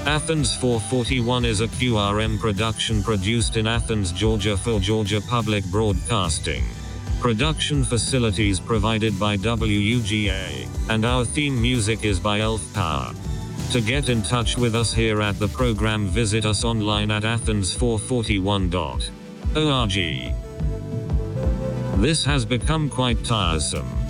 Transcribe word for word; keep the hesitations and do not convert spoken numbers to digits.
Athens four forty-one is a Q R M production produced in Athens, Georgia for Georgia Public Broadcasting. Production facilities provided by W U G A, and our theme music is by Elf Power. To get in touch with us here at the program, visit us online at athens four forty-one dot org. This has become quite tiresome.